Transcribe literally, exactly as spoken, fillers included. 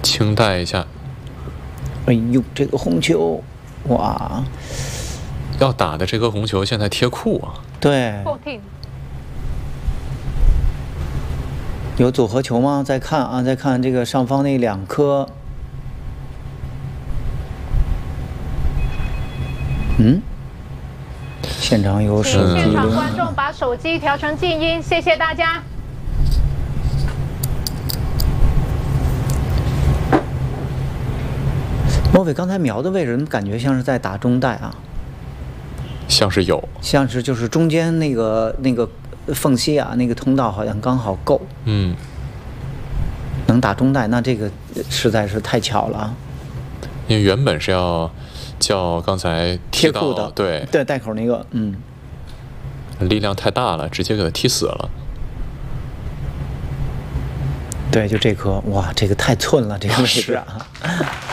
轻带一下。 哎呦，这个红球，哇！ 要打的这颗红球现在贴库啊。 对。有组合球吗？再看啊，再看这个上方那两颗。嗯？现场有手机。 现场观众把手机调成静音，谢谢大家。 莫非刚才瞄的位置，怎么感觉像是在打中带啊？ 像是有， 像是就是中间那个那个缝隙啊，那个通道好像刚好够。 嗯， 能打中带，那这个实在是太巧了。 因为原本是要叫刚才贴库的， 对对带口那个，嗯， 力量太大了，直接给他踢死了。 对，就这颗，哇，这个太寸了，这个位置啊。